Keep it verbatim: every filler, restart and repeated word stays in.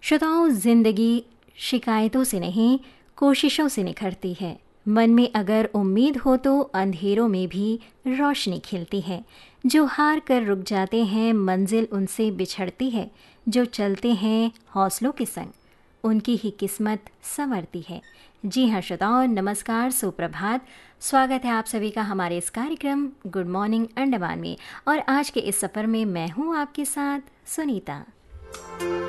श्रोताओं, जिंदगी शिकायतों से नहीं, कोशिशों से निखरती है। मन में अगर उम्मीद हो तो अंधेरों में भी रोशनी खिलती है। जो हार कर रुक जाते हैं, मंजिल उनसे बिछड़ती है। जो चलते हैं हौसलों के संग, उनकी ही किस्मत संवरती है। जी हाँ श्रोताओं, नमस्कार, सुप्रभात। स्वागत है आप सभी का हमारे इस कार्यक्रम गुड मॉर्निंग अंडमान में। और आज के इस सफ़र में मैं हूँ आपके साथ सुनीता।